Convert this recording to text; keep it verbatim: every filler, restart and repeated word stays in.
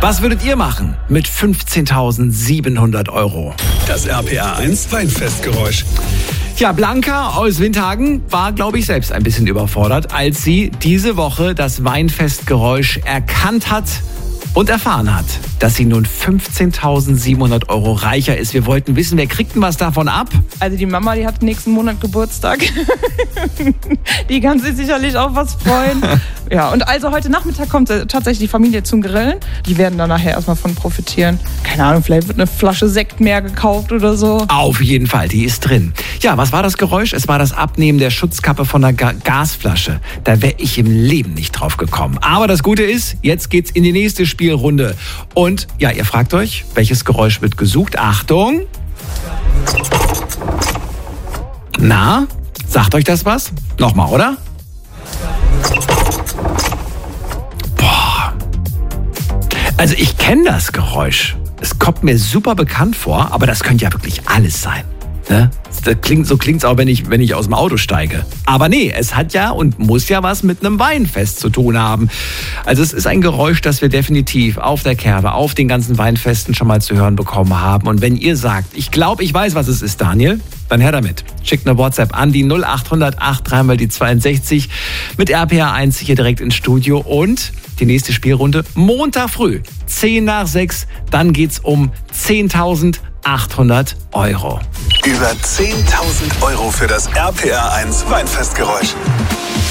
Was würdet ihr machen mit fünfzehntausendsiebenhundert Euro? Das R P R eins Weinfestgeräusch. Ja, Blanca aus Windhagen war, glaube ich, selbst ein bisschen überfordert, als sie diese Woche das Weinfestgeräusch erkannt hat und erfahren hat, dass sie nun fünfzehntausendsiebenhundert Euro reicher ist. Wir wollten wissen, wer kriegt denn was davon ab? Also die Mama, die hat nächsten Monat Geburtstag. Die kann sich sicherlich auch was freuen. Ja, und also heute Nachmittag kommt tatsächlich die Familie zum Grillen. Die werden dann nachher erstmal von profitieren. Keine Ahnung, vielleicht wird eine Flasche Sekt mehr gekauft oder so. Auf jeden Fall, die ist drin. Ja, was war das Geräusch? Es war das Abnehmen der Schutzkappe von der Ga- Gasflasche. Da wäre ich im Leben nicht drauf gekommen. Aber das Gute ist, jetzt geht's in die nächste Spielrunde. Und ja, ihr fragt euch, welches Geräusch wird gesucht? Achtung! Na, sagt euch das was? Nochmal, oder? Boah. Also ich kenne das Geräusch. Es kommt mir super bekannt vor, aber das könnte ja wirklich alles sein. Ne? Das klingt, so klingt es auch, wenn ich, wenn ich aus dem Auto steige. Aber nee, es hat ja und muss ja was mit einem Weinfest zu tun haben. Also es ist ein Geräusch, das wir definitiv auf der Kerbe, auf den ganzen Weinfesten schon mal zu hören bekommen haben. Und wenn ihr sagt, ich glaube, ich weiß, was es ist, Daniel, dann her damit. Schickt eine WhatsApp an die null acht null null acht drei mal die zweiundsechzig mit R P R eins hier direkt ins Studio. Und die nächste Spielrunde Montag früh, zehn nach sechs. Dann geht's um zehntausendachthundert Euro. Über zehntausend Euro für das R P R eins Weinfestgeräusch.